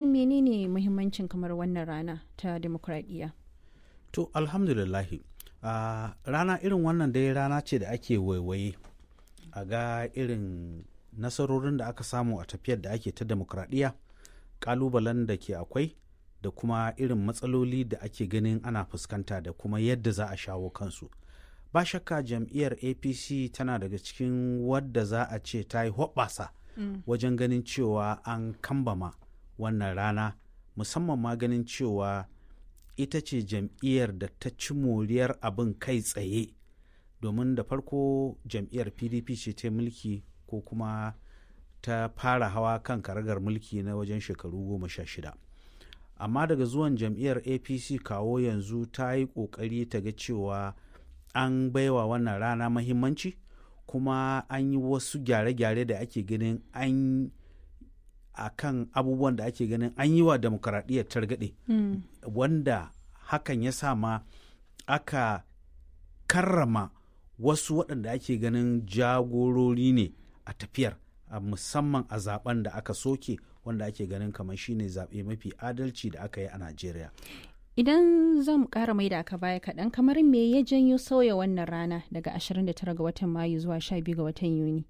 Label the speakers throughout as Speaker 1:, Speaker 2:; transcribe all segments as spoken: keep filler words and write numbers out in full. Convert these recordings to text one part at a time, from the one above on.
Speaker 1: menene muhimmancin kamar wannan rana ta demokradiyya?
Speaker 2: To alhamdulillahi uh, rana irin wannan dai rana ce da ake waiwaye a ga irin nasarorin da aka samu a tafiyar da ake ta demokradiyya, kalubalen da ke akwai da kuma irin matsaloli da ake ganin ana fuskanta da kuma yadda za a shawo kansu. Ba shakka jam'iyyar A P C tana daga cikin wadda za a ce ta yi hoɓɓasa mm. wajen ganin cewa an kambama wannan rana, musamman ma ganin cewa ita ce jam'iyyar da ta ci moriyar abin kai tsaye, domin da farko jam'iyyar P D P ce ta mulki ko kuma ta fara hawa kan karagar mulki na wajen shekaru goma sha shida. Amma daga zuwan jam'iyyar A P C kawo yanzu ta yi ƙoƙari ta ga cewa an baiwa wannan rana mahimmanci, kuma an yi wasu gyare-gyare da ake ganin an a kan abubuwan da ake ganin an yi wa demokaradiyyar targaɗe mm. wanda hakan ya sa ma aka karrama wasu waɗanda ake ganin jagorori ne a tafiyar, a musamman a zaben da aka soke wanda ake ganin kamar shine zaɓe mafi adalci da aka yi a Najeriya.
Speaker 1: Idan zan ƙara mai da aka baya kaɗan, kamar me ya janyo sauya wannan rana daga ashirin da tara ga watan Mayu zuwa sha biyu ga watan Yuni?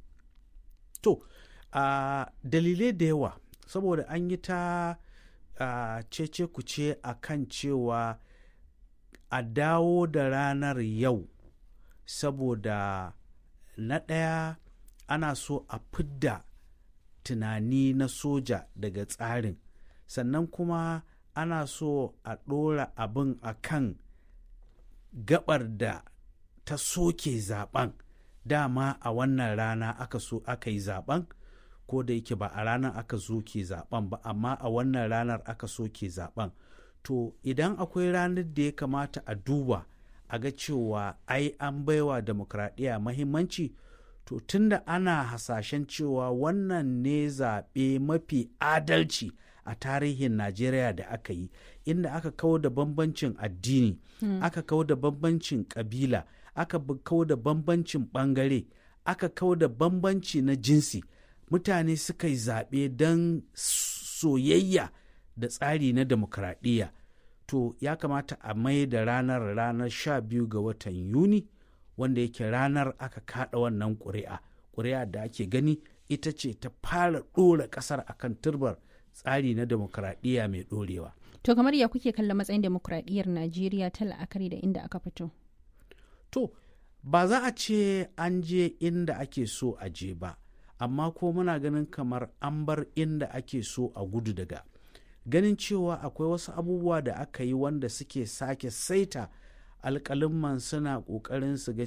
Speaker 2: To, uh, dalilai da yawa, saboda an yi ta uh, cece kuce a kan cewa a dawo da ranar yau, saboda na ɗaya ana so a fidda tunani na soja daga tsarin, sannan kuma ana so a ɗora abin a kan gabar da ta soke zaben. Dama a wannan rana aka so aka yi zaben, ko da yake ba a ranar aka soke zaben ba, amma a wannan ranar aka soke zaben. To idan akwai ranar da ya kamata a duba a ga cewa ai an baiwa demokradiyya mahimmanci, to tunda ana hasashen cewa wannan ne zaɓe mafi adalci a tarihin Najeriya da aka yi, inda aka kawo da bambancin addini, hmm. aka kawo da bambancin ƙabila, aka kawo da bambancin ɓangare, aka kawo da bambanci na jinsi, mutane suka yi zaɓe don soyayya da tsari na demokradiyya. To ya kamata a mai da ranar ranar sha biyu ga watan Yuni, wanda yake ranar aka kaɗa wannan ƙuri'a, ƙuri'a da ake gani ita ce ta fara ɗora ƙasar akan turbar tsari na demokradiyya mai ɗorewa.
Speaker 1: To kamar ya kuke kalla matsayin demokradiyyar Najeriya ta la'akari da inda aka fito?
Speaker 2: To ba za a ce an je inda ake so a je ba, amma ko muna ganin kamar an bar inda ake so a gudu daga. Ganin cewa akwai wasu abubuwa da aka yi wanda suke sake saita alƙalimman, suna ƙoƙarin su ga